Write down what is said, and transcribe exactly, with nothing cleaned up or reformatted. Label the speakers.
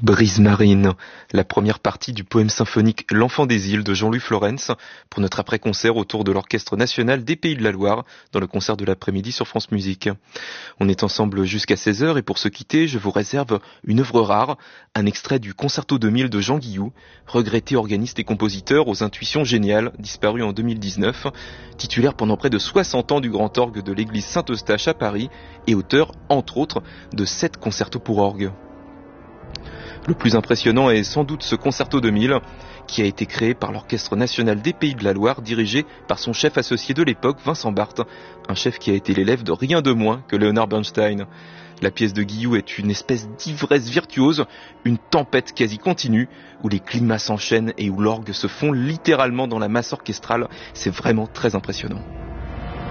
Speaker 1: Brise marine, la première partie du poème symphonique L'Enfant des îles de Jean-Louis Florence pour notre après-concert autour de l'Orchestre national des Pays de la Loire dans le concert de l'après-midi sur France Musique. On est ensemble jusqu'à seize heures et pour se quitter, je vous réserve une œuvre rare, un extrait du Concerto deux mille de Jean Guillou, regretté organiste et compositeur aux intuitions géniales, disparu en deux mille dix-neuf, titulaire pendant près de soixante ans du grand orgue de l'église Saint-Eustache à Paris et auteur, entre autres, de sept concertos pour orgue. Le plus impressionnant est sans doute ce Concerto deux mille, qui a été créé par l'Orchestre national des Pays de la Loire, dirigé par son chef associé de l'époque, Vincent Barthes, un chef qui a été l'élève de rien de moins que Leonard Bernstein. La pièce de Guillou est une espèce d'ivresse virtuose, une tempête quasi continue, où les climats s'enchaînent et où l'orgue se fond littéralement dans la masse orchestrale. C'est vraiment très impressionnant.